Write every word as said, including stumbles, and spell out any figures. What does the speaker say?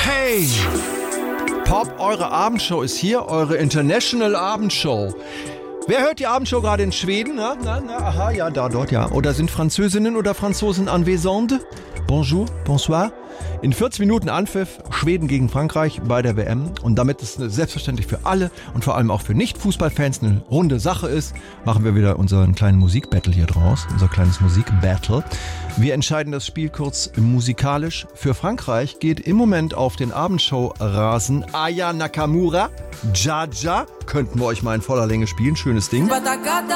Hey! Pop, eure Abendshow ist hier, eure International Abendshow. Wer hört die Abendshow gerade in Schweden? Na, na, na, aha, ja, da, dort, ja. Oder sind Französinnen oder Franzosen anwesend? Bonjour, bonsoir. In vierzig Minuten Anpfiff, Schweden gegen Frankreich bei der W M. Und damit es selbstverständlich für alle und vor allem auch für Nicht-Fußballfans eine runde Sache ist, machen wir wieder unseren kleinen Musikbattle hier draus. Unser kleines Musikbattle. Wir entscheiden das Spiel kurz musikalisch. Für Frankreich geht im Moment auf den Abendshow-Rasen Aya Nakamura. Jaja. Könnten wir euch mal in voller Länge spielen. Schönes Ding.